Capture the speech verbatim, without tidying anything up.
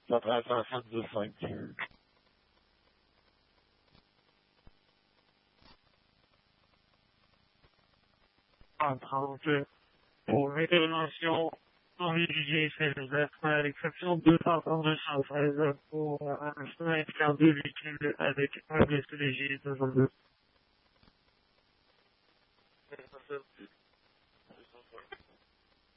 Ça devrait être un sept de cinq. Ah, ok. Pour l'intervention en régulier, c'est le à l'exception de deux cent de synthèse pour un instant de liquide avec un blessé léger de zone deux.